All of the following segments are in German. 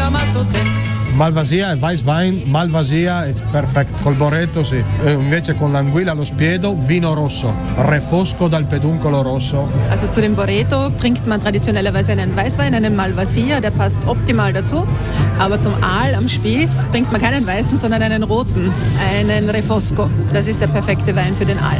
amato te. Malvasia è Weißwein, Malvasia è perfetto, col Boretto sì. Invece con l'anguilla allo spiedo, vino rosso, Refosco dal Peduncolo rosso. Also zu dem Boretto trinkt man traditionellerweise einen Weißwein, einen Malvasia, der passt optimal dazu. Aber zum Aal am Spieß trinkt man keinen weißen, sondern einen roten, einen Refosco. Das ist der perfekte Wein für den Aal.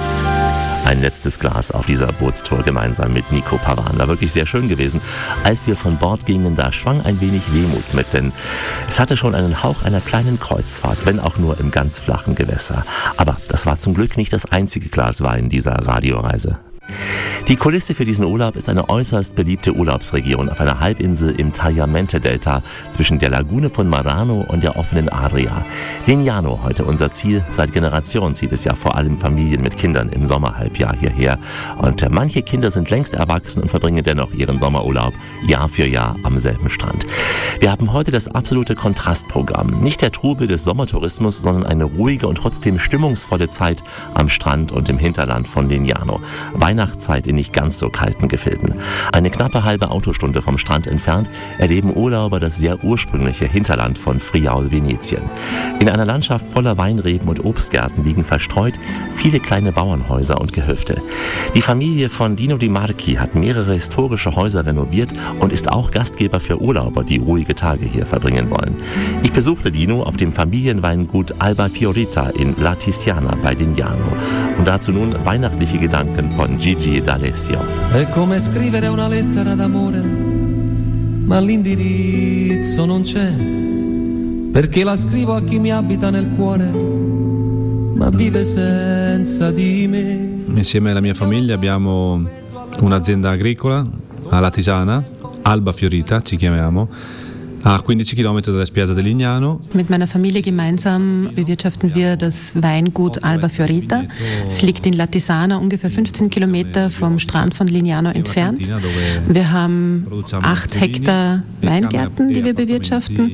Ein letztes Glas auf dieser Bootstour gemeinsam mit Nico Pavan. War wirklich sehr schön gewesen. Als wir von Bord gingen, da schwang ein wenig Wehmut mit, denn es hatte schon einen Hauch einer kleinen Kreuzfahrt, wenn auch nur im ganz flachen Gewässer. Aber das war zum Glück nicht das einzige Glas Wein dieser Radioreise. Die Kulisse für diesen Urlaub ist eine äußerst beliebte Urlaubsregion auf einer Halbinsel im Tagliamente-Delta zwischen der Lagune von Marano und der offenen Adria. Lignano, heute unser Ziel. Seit Generationen zieht es ja vor allem Familien mit Kindern im Sommerhalbjahr hierher. Und manche Kinder sind längst erwachsen und verbringen dennoch ihren Sommerurlaub Jahr für Jahr am selben Strand. Wir haben heute das absolute Kontrastprogramm. Nicht der Trubel des Sommertourismus, sondern eine ruhige und trotzdem stimmungsvolle Zeit am Strand und im Hinterland von Lignano. Weihnachtszeit in nicht ganz so kalten Gefilden. Eine knappe halbe Autostunde vom Strand entfernt erleben Urlauber das sehr ursprüngliche Hinterland von Friaul, Venetien. In einer Landschaft voller Weinreben und Obstgärten liegen verstreut viele kleine Bauernhäuser und Gehöfte. Die Familie von Dino Di Marchi hat mehrere historische Häuser renoviert und ist auch Gastgeber für Urlauber, die ruhige Tage hier verbringen wollen. Ich besuchte Dino auf dem Familienweingut Alba Fiorita in La Tiziana bei Lignano. Und dazu nun weihnachtliche Gedanken von Gigi D'Alessio. È come scrivere una lettera d'amore, ma l'indirizzo non c'è, perché la scrivo a chi mi abita nel cuore, ma vive senza di me. Insieme alla mia famiglia abbiamo un'azienda agricola a La Tisana, Alba Fiorita ci chiamiamo, a 15 Kilometer dalla Spiaggia di Lignano. Mit meiner Familie gemeinsam bewirtschaften wir das Weingut Alba Fiorita. Es liegt in La Tisana, ungefähr 15 Kilometer vom Strand von Lignano entfernt. Wir haben 8 Hektar Weingärten, die wir bewirtschaften.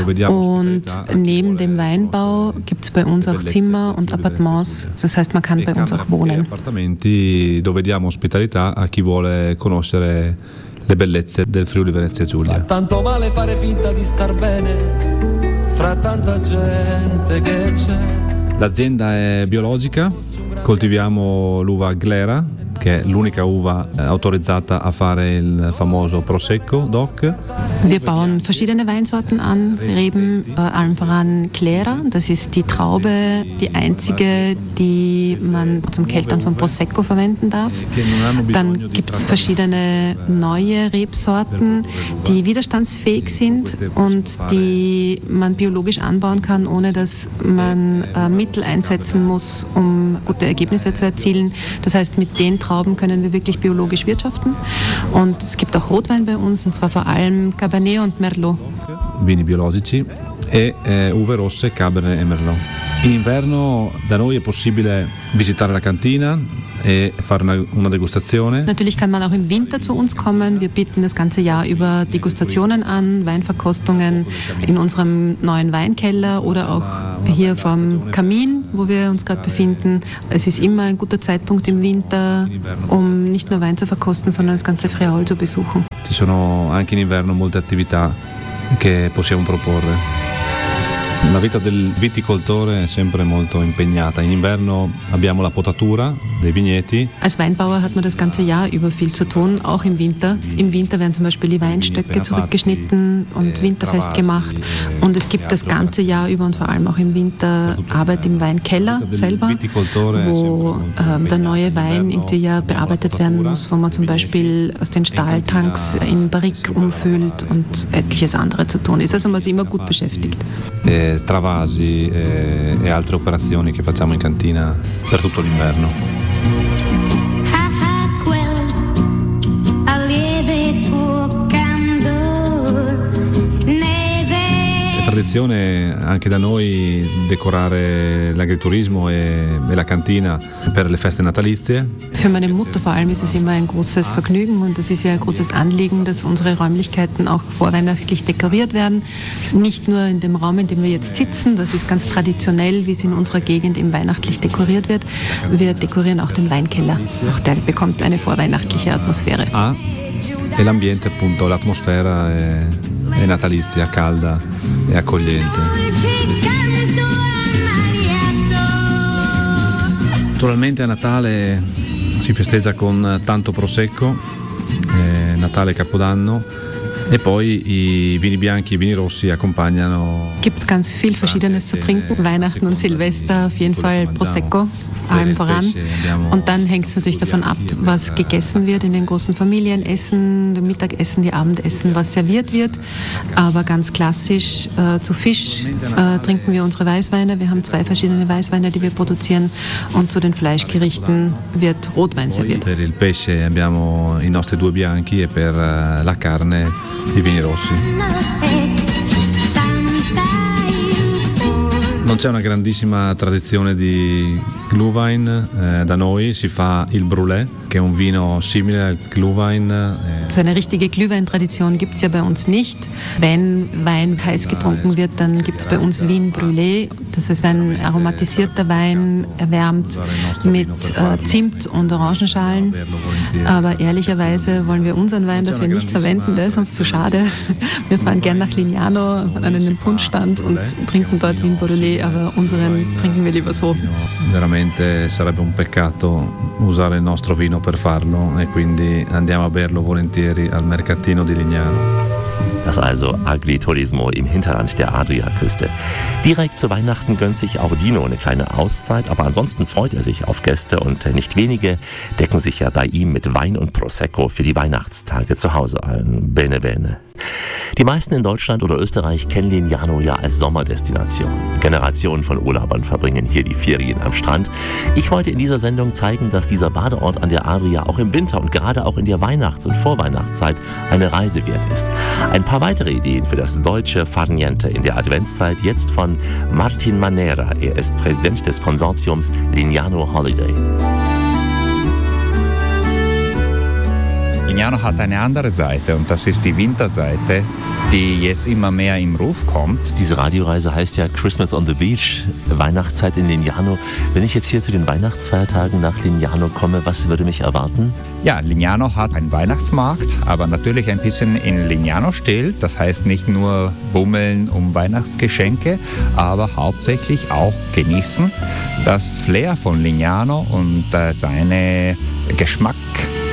Und neben dem Weinbau gibt es bei uns auch Zimmer und Appartements. Das heißt, man kann bei uns auch wohnen. Appartamenti dove diamo ospitalità a chi vuole conoscere le bellezze del Friuli Venezia Giulia. Fa tanto male fare finta di star bene fra tanta gente che c'è. L'azienda è biologica, coltiviamo l'uva Glera, che è l'unica uva autorizzata a fare il famoso Prosecco DOC. Wir bauen verschiedene Weinsorten an, Reben, allen voran Glera. Das ist die Traube, die einzige, die man zum Keltern von Prosecco verwenden darf. Dann gibt es verschiedene neue Rebsorten, die widerstandsfähig sind und die man biologisch anbauen kann, ohne dass man Mittel einsetzen muss, um gute Ergebnisse zu erzielen. Das heißt, mit den Trauben können wir wirklich biologisch wirtschaften. Und es gibt auch Rotwein bei uns, und zwar vor allem Cabernet und Merlot. Vini biologici e uve rosse, Cabernet e Merlot. In inverno da noi è possibile visitare la cantina e fare una degustazione. Natürlich kann man auch im Winter zu uns kommen. Wir bieten das ganze Jahr über Degustationen an, Weinverkostungen in unserem neuen Weinkeller oder auch hier vom Kamin, wo wir uns gerade befinden. Es ist immer ein guter Zeitpunkt im Winter, um nicht nur Wein zu verkosten, sondern das ganze Friaul zu besuchen. Ci sono anche in inverno molte attività che possiamo proporre. La vita del viticoltore è sempre molto impegnata. In inverno abbiamo la potatura dei vigneti. Als Weinbauer hat man das ganze Jahr über viel zu tun, auch im Winter. Im Winter werden zum Beispiel die Weinstöcke zurückgeschnitten und winterfest gemacht. Und es gibt das ganze Jahr über und vor allem auch im Winter Arbeit im Weinkeller selber, wo der neue Wein irgendwie ja bearbeitet werden muss, wo man zum Beispiel aus den Stahltanks in Barrique umfüllt und etliches andere zu tun ist. Also man ist immer gut beschäftigt. Travasi e altre operazioni che facciamo in cantina per tutto l'inverno. È tradizione anche da noi decorare l'agriturismo e la cantina per le feste natalizie. Für meine Mutter vor allem ist es immer ein großes Vergnügen und es ist ja ein großes Anliegen, dass unsere Räumlichkeiten auch vorweihnachtlich dekoriert werden. Nicht nur in dem Raum, in dem wir jetzt sitzen, das ist ganz traditionell, wie es in unserer Gegend eben weihnachtlich dekoriert wird. Wir dekorieren auch den Weinkeller. Auch der bekommt eine vorweihnachtliche Atmosphäre. E l'ambiente, appunto, l'atmosfera e natalizia, calda e accogliente. Naturalmente a Natale si festeggia con tanto prosecco, Natale e Capodanno, e poi i vini bianchi e i vini rossi accompagnano. Gibt ganz viel Verschiedenes zu trinken. Weihnachten und Silvester auf jeden Fall Prosecco, allem voran. Und dann hängt es natürlich davon ab, was gegessen wird in den großen Familienessen, dem Mittagessen, die Abendessen, was serviert wird. Aber ganz klassisch zu Fisch trinken wir unsere Weißweine. Wir haben 2 verschiedene Weißweine, die wir produzieren. Und zu den Fleischgerichten wird Rotwein serviert. Per il pesce abbiamo i nostri 2 bianchi e per la carne i vini rossi. Non c'è una grandissima tradizione di Glühwein, da noi si fa il Brûlé, che è un vino simile al Glühwein. So eine richtige Glühwein-Tradition gibt es ja bei uns nicht. Wenn Wein heiß getrunken wird, dann gibt es bei uns Wien Brûlé. Das ist ein aromatisierter Wein, erwärmt mit Zimt und Orangenschalen. Aber ehrlicherweise wollen wir unseren Wein dafür nicht verwenden, der ist uns zu schade. Wir fahren gern nach Lignano an einen Fundstand und trinken dort Wien Brûlé, aber unseren trinken wir lieber so. Veramente sarebbe un peccato usare il nostro vino per farlo e quindi andiamo a berlo volentieri al mercatino di Lignano. Das also Agriturismo im Hinterland der Adriaküste. Direkt zu Weihnachten gönnt sich auch Dino eine kleine Auszeit, aber ansonsten freut er sich auf Gäste und nicht wenige decken sich ja bei ihm mit Wein und Prosecco für die Weihnachtstage zu Hause ein. Bene bene. Die meisten in Deutschland oder Österreich kennen Lignano ja als Sommerdestination. Generationen von Urlaubern verbringen hier die Ferien am Strand. Ich wollte in dieser Sendung zeigen, dass dieser Badeort an der Adria auch im Winter und gerade auch in der Weihnachts- und Vorweihnachtszeit eine Reise wert ist. Ein paar weitere Ideen für das deutsche Farniente in der Adventszeit jetzt von Martin Manera. Er ist Präsident des Konsortiums Lignano Holiday. Lignano hat eine andere Seite und das ist die Winterseite, die jetzt immer mehr im Ruf kommt. Diese Radioreise heißt ja Christmas on the Beach, Weihnachtszeit in Lignano. Wenn ich jetzt hier zu den Weihnachtsfeiertagen nach Lignano komme, was würde mich erwarten? Ja, Lignano hat einen Weihnachtsmarkt, aber natürlich ein bisschen in Lignano-Stil. Das heißt nicht nur bummeln um Weihnachtsgeschenke, aber hauptsächlich auch genießen das Flair von Lignano und seine Geschmacksseite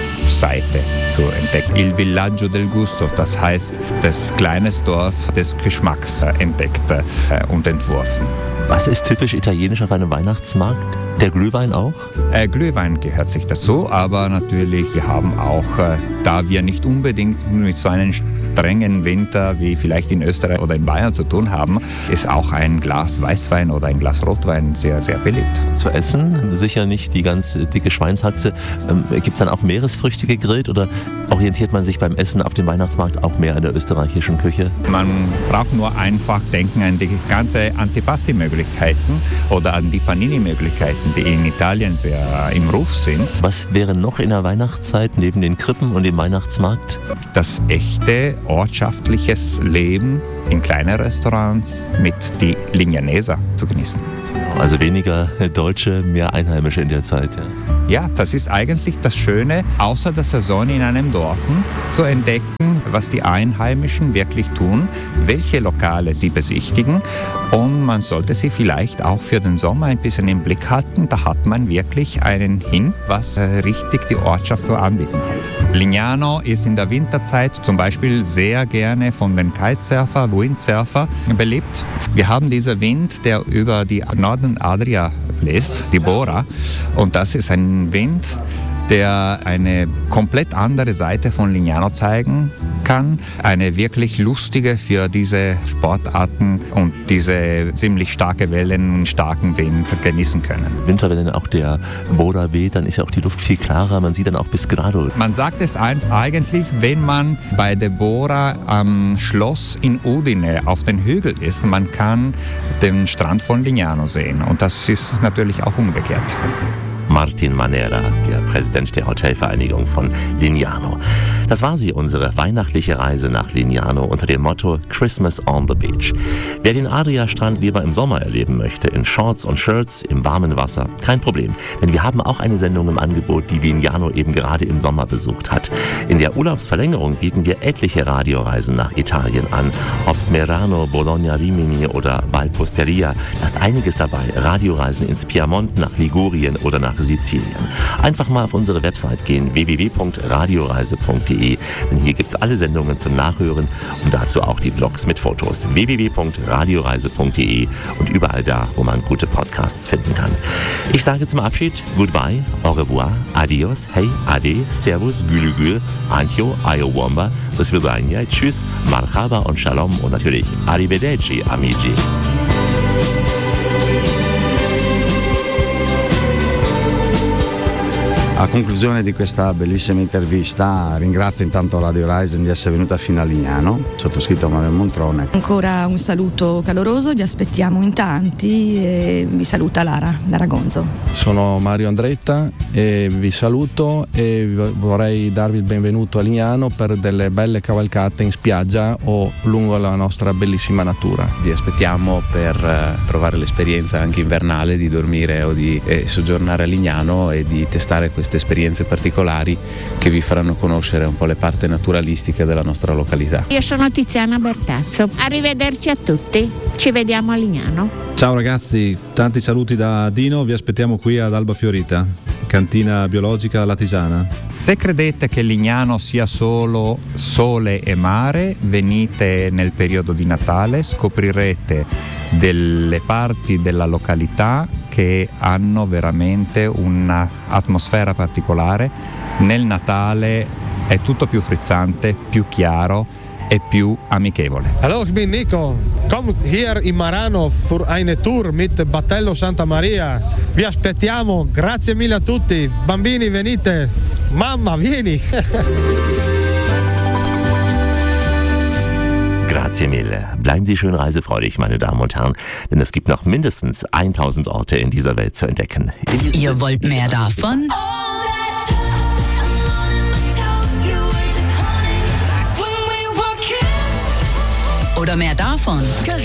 zu entdecken. Il Villaggio del Gusto, das heißt das kleine Dorf des Geschmacks entdeckt und entworfen. Was ist typisch italienisch auf einem Weihnachtsmarkt? Der Glühwein auch? Glühwein gehört sich dazu, aber natürlich, wir haben auch, da wir nicht unbedingt mit so einem strengen Winter wie vielleicht in Österreich oder in Bayern zu tun haben, ist auch ein Glas Weißwein oder ein Glas Rotwein sehr, sehr beliebt. Zu essen? Sicher nicht die ganz dicke Schweinshaxe. Gibt es dann auch Meeresfrüchte gegrillt oder orientiert man sich beim Essen auf dem Weihnachtsmarkt auch mehr an der österreichischen Küche? Man braucht nur einfach denken an die ganze Antipasti-Möglichkeiten oder an die Panini-Möglichkeiten, die in Italien sehr im Ruf sind. Was wäre noch in der Weihnachtszeit neben den Krippen und dem Weihnachtsmarkt? Das echte ortschaftliches Leben in kleinen Restaurants mit die Lignaneser zu genießen. Also weniger Deutsche, mehr Einheimische in der Zeit, ja? Ja, das ist eigentlich das Schöne, außer der Saison in einem Dorf zu entdecken, was die Einheimischen wirklich tun, welche Lokale sie besichtigen und man sollte sie vielleicht auch für den Sommer ein bisschen im Blick halten. Da hat man wirklich einen Hin, was richtig die Ortschaft zu anbieten hat. Lignano ist in der Winterzeit zum Beispiel sehr gerne von den Kitesurfer, Windsurfer belebt. Wir haben diesen Wind, der über die Norden Adria bläst, die Bora, und das ist ein Wind, der eine komplett andere Seite von Lignano zeigen kann. Eine wirklich lustige für diese Sportarten und diese ziemlich starke Wellen und starken Wind genießen können. Winter, wenn dann auch der Bora weht, dann ist ja auch die Luft viel klarer. Man sieht dann auch bis Grado. Man sagt es eigentlich, wenn man bei der Bora am Schloss in Udine auf den Hügel ist, man kann den Strand von Lignano sehen. Und das ist natürlich auch umgekehrt. Martin Manera, der Präsident der Hotelvereinigung von Lignano. Das war sie, unsere weihnachtliche Reise nach Lignano unter dem Motto Christmas on the Beach. Wer den Adria-Strand lieber im Sommer erleben möchte, in Shorts und Shirts, im warmen Wasser, kein Problem. Denn wir haben auch eine Sendung im Angebot, die Lignano eben gerade im Sommer besucht hat. In der Urlaubsverlängerung bieten wir etliche Radioreisen nach Italien an. Ob Merano, Bologna, Rimini oder Valposteria, da ist einiges dabei. Radioreisen ins Piemont, nach Ligurien oder nach Sizilien. Einfach mal auf unsere Website gehen, www.radioreise.de, denn hier gibt es alle Sendungen zum Nachhören und dazu auch die Blogs mit Fotos. www.radioreise.de und überall da, wo man gute Podcasts finden kann. Ich sage zum Abschied Goodbye, au revoir, adios, hey, ade, servus, gülü gül, antio, ayowamba, bis vidania, tschüss, marhaba und shalom und natürlich arrivederci, amici. A conclusione di questa bellissima intervista ringrazio intanto Radio Reisen di essere venuta fino a Lignano, sottoscritto Mario Montrone. Ancora un saluto caloroso, vi aspettiamo in tanti e vi saluta Lara Gonzo. Sono Mario Andretta e vi saluto e vorrei darvi il benvenuto a Lignano per delle belle cavalcate in spiaggia o lungo la nostra bellissima natura. Vi aspettiamo per provare l'esperienza anche invernale di dormire o di soggiornare a Lignano e di testare queste esperienze particolari che vi faranno conoscere un po' le parti naturalistiche della nostra località. Io sono Tiziana Bertazzo, arrivederci a tutti, ci vediamo a Lignano. Ciao ragazzi, tanti saluti da Dino, vi aspettiamo qui ad Alba Fiorita, cantina biologica La Tisana. Se credete che Lignano sia solo sole e mare, venite nel periodo di Natale, scoprirete delle parti della località che hanno veramente un'atmosfera particolare. Nel Natale è tutto più frizzante, più chiaro e più amichevole. Hallo, ich bin Nico. Kommt hier in Marano für eine Tour mit Battello Santa Maria. Vi aspettiamo. Grazie mille a tutti. Bambini, venite. Mamma, vieni. Grazie mille. Bleiben Sie schön reisefreudig, meine Damen und Herren, denn es gibt noch mindestens 1000 Orte in dieser Welt zu entdecken. Ihr wollt mehr davon? Oder mehr davon?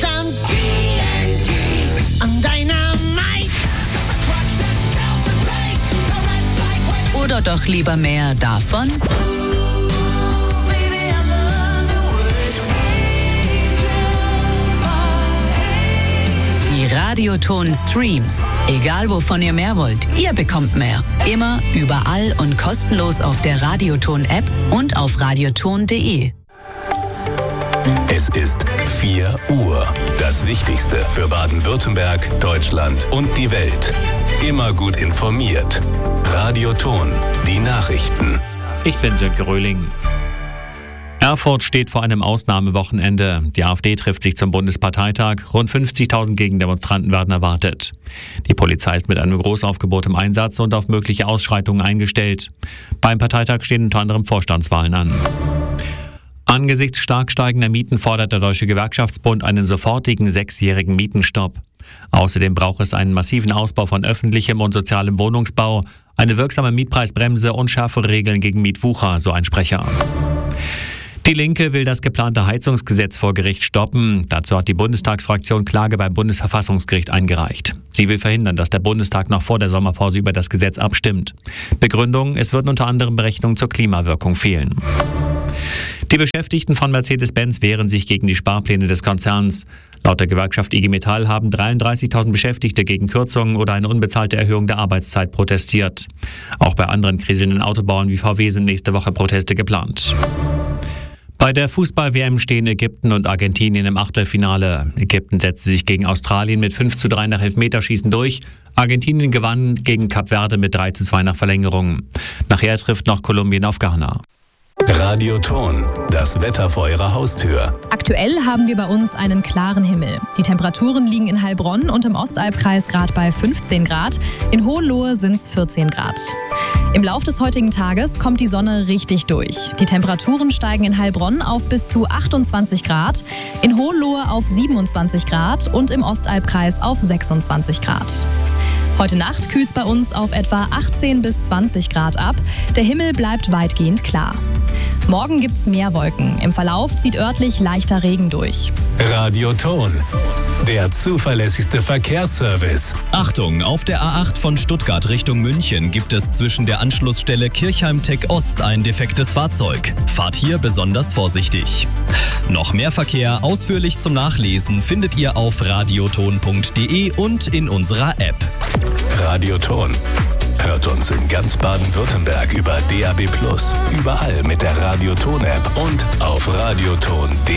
Oder doch lieber mehr davon? Die Radioton-Streams. Egal wovon ihr mehr wollt, ihr bekommt mehr. Immer, überall und kostenlos auf der Radioton-App und auf radioton.de. Es ist 4 Uhr. Das Wichtigste für Baden-Württemberg, Deutschland und die Welt. Immer gut informiert. Radioton, die Nachrichten. Ich bin Sönke Röhling. Erfurt steht vor einem Ausnahmewochenende. Die AfD trifft sich zum Bundesparteitag. Rund 50.000 Gegendemonstranten werden erwartet. Die Polizei ist mit einem Großaufgebot im Einsatz und auf mögliche Ausschreitungen eingestellt. Beim Parteitag stehen unter anderem Vorstandswahlen an. Angesichts stark steigender Mieten fordert der Deutsche Gewerkschaftsbund einen sofortigen 6-jährigen Mietenstopp. Außerdem braucht es einen massiven Ausbau von öffentlichem und sozialem Wohnungsbau, eine wirksame Mietpreisbremse und schärfere Regeln gegen Mietwucher, so ein Sprecher. Die Linke will das geplante Heizungsgesetz vor Gericht stoppen. Dazu hat die Bundestagsfraktion Klage beim Bundesverfassungsgericht eingereicht. Sie will verhindern, dass der Bundestag noch vor der Sommerpause über das Gesetz abstimmt. Begründung: Es würden unter anderem Berechnungen zur Klimawirkung fehlen. Die Beschäftigten von Mercedes-Benz wehren sich gegen die Sparpläne des Konzerns. Laut der Gewerkschaft IG Metall haben 33.000 Beschäftigte gegen Kürzungen oder eine unbezahlte Erhöhung der Arbeitszeit protestiert. Auch bei anderen krisenden Autobauern wie VW sind nächste Woche Proteste geplant. Bei der Fußball-WM stehen Ägypten und Argentinien im Achtelfinale. Ägypten setzte sich gegen Australien mit 5:3 nach Elfmeterschießen durch. Argentinien gewann gegen Kap Verde mit 3:2 nach Verlängerung. Nachher trifft noch Kolumbien auf Ghana. Radioton, das Wetter vor Ihrer Haustür. Aktuell haben wir bei uns einen klaren Himmel. Die Temperaturen liegen in Heilbronn und im Ostalbkreis gerade bei 15 Grad. In Hohenlohe sind es 14 Grad. Im Lauf des heutigen Tages kommt die Sonne richtig durch. Die Temperaturen steigen in Heilbronn auf bis zu 28 Grad, in Hohenlohe auf 27 Grad und im Ostalbkreis auf 26 Grad. Heute Nacht kühlt es bei uns auf etwa 18 bis 20 Grad ab. Der Himmel bleibt weitgehend klar. Morgen gibt's mehr Wolken. Im Verlauf zieht örtlich leichter Regen durch. Radioton, der zuverlässigste Verkehrsservice. Achtung, auf der A8 von Stuttgart Richtung München gibt es zwischen der Anschlussstelle Kirchheim-Tech Ost ein defektes Fahrzeug. Fahrt hier besonders vorsichtig. Noch mehr Verkehr ausführlich zum Nachlesen findet ihr auf radioton.de und in unserer App. Radioton. Hört uns in ganz Baden-Württemberg über DAB+, überall mit der Radioton-App und auf radioton.de.